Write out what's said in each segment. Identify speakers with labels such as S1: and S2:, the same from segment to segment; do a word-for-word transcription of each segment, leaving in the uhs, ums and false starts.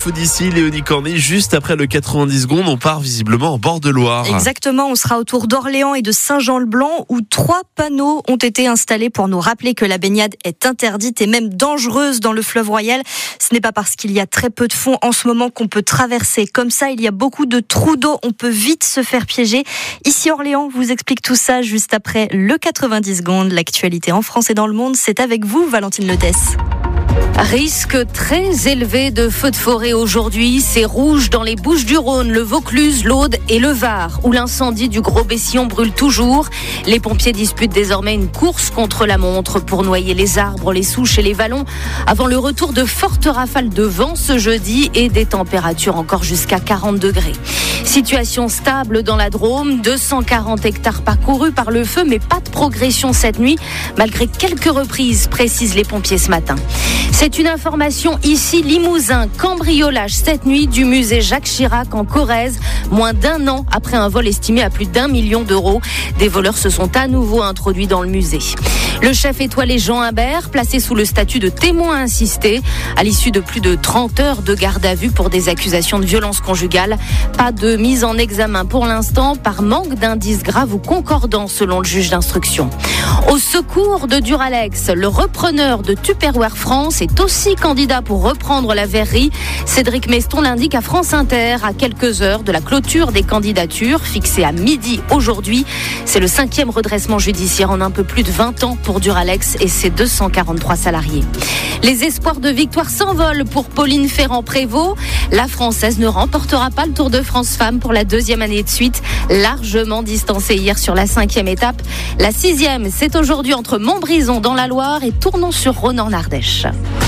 S1: l'info d'ici, Léonie Cornet, juste après le quatre-vingt-dix secondes, on part visiblement en bord de Loire.
S2: Exactement, on sera autour d'Orléans et de Saint-Jean-le-Blanc où trois panneaux ont été installés pour nous rappeler que la baignade est interdite et même dangereuse dans le fleuve Royal. Ce n'est pas parce qu'il y a très peu de fond en ce moment qu'on peut traverser comme ça. Il y a beaucoup de trous d'eau, on peut vite se faire piéger. Ici Orléans vous explique tout ça juste après le quatre-vingt-dix secondes. L'actualité en France et dans le monde, c'est avec vous, Valentine Letesse.
S3: Risque très élevé de feux de forêt aujourd'hui. C'est rouge dans les Bouches-du-Rhône, le Vaucluse, l'Aude et le Var, où l'incendie du Gros Bessillon brûle toujours. Les pompiers disputent désormais une course contre la montre pour noyer les arbres, les souches et les vallons avant le retour de fortes rafales de vent ce jeudi et des températures encore jusqu'à quarante degrés. Situation stable dans la Drôme, deux cent quarante hectares parcourus par le feu, mais pas de progression cette nuit, malgré quelques reprises, précisent les pompiers ce matin. C'est une information ici, Limousin, cambriolage cette nuit du musée Jacques Chirac en Corrèze, moins d'un an après un vol estimé à plus d'un million d'euros. Des voleurs se sont à nouveau introduits dans le musée. Le chef étoilé Jean Imbert, placé sous le statut de témoin assisté, à l'issue de plus de trente heures de garde à vue pour des accusations de violence conjugale. Pas de mise en examen pour l'instant, par manque d'indices graves ou concordants selon le juge d'instruction. Au secours de Duralex, le repreneur de Tupperware France est aussi candidat pour reprendre la verrerie. Cédric Meston l'indique à France Inter, à quelques heures de la clôture des candidatures, fixée à midi aujourd'hui. C'est le cinquième redressement judiciaire en un peu plus de vingt ans pour Duralex et ses deux cent quarante-trois salariés. Les espoirs de victoire s'envolent pour Pauline Ferrand-Prévot. La Française ne remportera pas le Tour de France Femmes pour la deuxième année de suite, largement distancée hier sur la cinquième étape. La sixième, c'est aujourd'hui entre Montbrison dans la Loire et Tournon-sur-Rhône en Ardèche.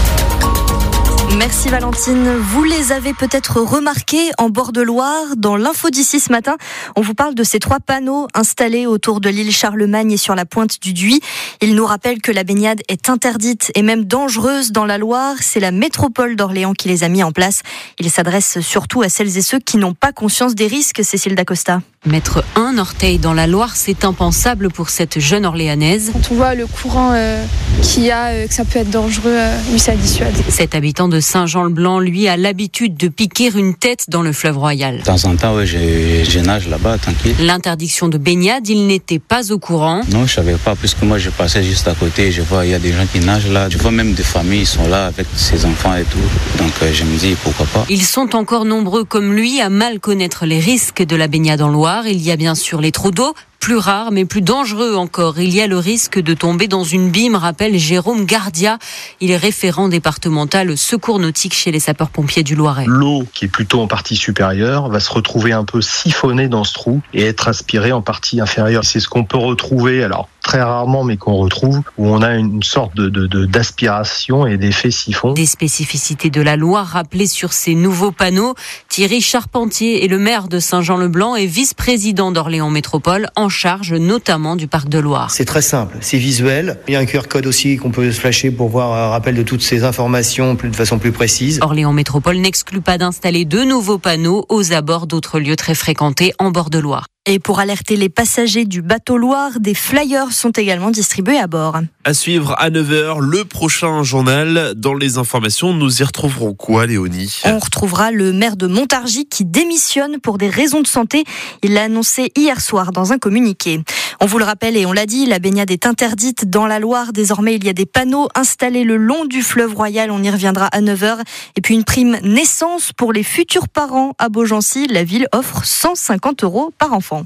S2: Merci Valentine. Vous les avez peut-être remarqués en bord de Loire. Dans l'info d'ici ce matin, on vous parle de ces trois panneaux installés autour de l'île Charlemagne et sur la pointe du Dhuy. Ils nous rappellent que la baignade est interdite et même dangereuse dans la Loire. C'est la métropole d'Orléans qui les a mis en place. Ils s'adressent surtout à celles et ceux qui n'ont pas conscience des risques. Cécile Dacosta.
S4: Mettre un orteil dans la Loire, c'est impensable pour cette jeune Orléanaise.
S5: Quand on voit le courant euh, qu'il y a, euh, que ça peut être dangereux, euh, oui, ça dissuade.
S4: Cet habitant de Saint-Jean-le-Blanc, lui, a l'habitude de piquer une tête dans le fleuve Royal.
S6: De temps en temps, ouais, je, je nage là-bas, tranquille.
S4: L'interdiction de baignade, il n'était pas au courant.
S6: Non, je savais pas, puisque moi, je passais juste à côté. Je vois, il y a des gens qui nagent là. Je vois même des familles, ils sont là avec ses enfants et tout. Donc, euh, je me dis, pourquoi pas.
S4: Ils sont encore nombreux comme lui à mal connaître les risques de la baignade en Loire. Il y a bien sûr les trous d'eau, plus rares mais plus dangereux encore. Il y a le risque de tomber dans une bime, rappelle Jérôme Gardia. Il est référent départemental secours nautique chez les sapeurs-pompiers du Loiret.
S7: L'eau, qui est plutôt en partie supérieure, va se retrouver un peu siphonnée dans ce trou et être aspirée en partie inférieure. C'est ce qu'on peut retrouver, alors très rarement, mais qu'on retrouve, où on a une sorte de, de, de d'aspiration et d'effet siphon.
S4: Des spécificités de la Loire rappelées sur ces nouveaux panneaux. Thierry Charpentier est le maire de Saint-Jean-le-Blanc et vice-président d'Orléans Métropole, en charge notamment du parc de Loire.
S8: C'est très simple, c'est visuel. Il y a un Q R code aussi qu'on peut se flasher pour voir un rappel de toutes ces informations de façon plus précise.
S4: Orléans Métropole n'exclut pas d'installer de nouveaux panneaux aux abords d'autres lieux très fréquentés en bord de Loire.
S2: Et pour alerter les passagers du bateau Loire, des flyers sont également distribués à bord.
S1: À suivre à neuf heures, le prochain journal. Dans les informations, nous y retrouverons quoi, Léonie ?
S2: On retrouvera le maire de Montargis qui démissionne pour des raisons de santé. Il l'a annoncé hier soir dans un communiqué. On vous le rappelle et on l'a dit, la baignade est interdite dans la Loire. Désormais, il y a des panneaux installés le long du fleuve Royal. On y reviendra à neuf heures. Et puis une prime naissance pour les futurs parents à Beaugency. La ville offre cent cinquante euros par enfant.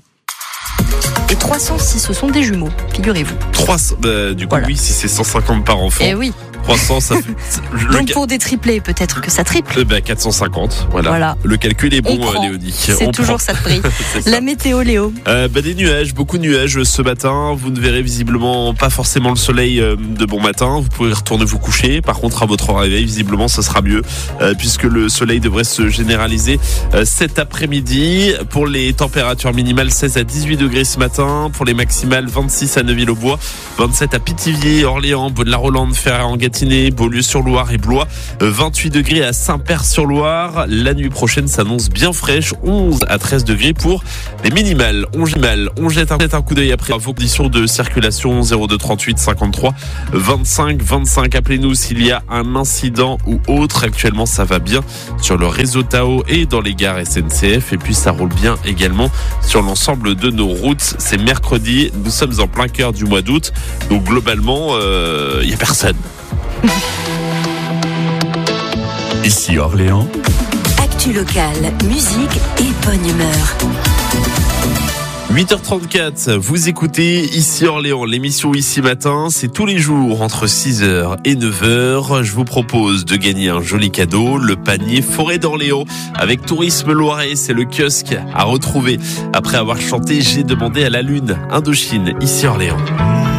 S2: Et trois cent six, ce sont des jumeaux, figurez-vous.
S1: trois cents, bah, du coup, voilà. Oui, si c'est cent cinquante par enfant.
S2: Eh oui.
S1: trois cents, ça fait...
S2: Donc pour des triplés, peut-être que ça triple.
S1: Eh ben, quatre cent cinquante, voilà. voilà. Le calcul est bon, euh, Léonie.
S2: C'est
S1: On
S2: toujours
S1: prend.
S2: ça de prix. La
S1: ça.
S2: météo, Léo.
S1: Euh, bah, des nuages, beaucoup de nuages ce matin. Vous ne verrez visiblement pas forcément le soleil euh, de bon matin. Vous pouvez retourner vous coucher. Par contre, à votre réveil, visiblement, ça sera mieux euh, puisque le soleil devrait se généraliser euh, cet après-midi. Pour les températures minimales, seize à dix-huit degrés ce matin. Pour les maximales, vingt-six à Neuville-aux-Bois, vingt-sept à Pithiviers, Orléans, Beaune-la-Rolande, Ferrare-en-Guet matinée, Beaulieu-sur-Loire et Blois, vingt-huit degrés à Saint-Père-sur-Loire. La nuit prochaine s'annonce bien fraîche, onze à treize degrés pour les minimales. On jette mal, on jette un, jette un coup d'œil après vos conditions de circulation. Zéro deux trente-huit cinquante-trois vingt-cinq vingt-cinq. Appelez-nous s'il y a un incident ou autre. Actuellement, ça va bien sur le réseau Tao et dans les gares S N C F. Et puis, ça roule bien également sur l'ensemble de nos routes. C'est mercredi, nous sommes en plein cœur du mois d'août. Donc, globalement, il euh, n'y a personne.
S9: Ici Orléans.
S10: Actu locale, musique et bonne humeur.
S1: huit heures trente-quatre, vous écoutez Ici Orléans, l'émission Ici Matin, c'est tous les jours entre six heures et neuf heures. Je vous propose de gagner un joli cadeau, le panier Forêt d'Orléans avec Tourisme Loiret, c'est le kiosque à retrouver. Après avoir chanté J'ai demandé à la lune, Indochine, Ici Orléans.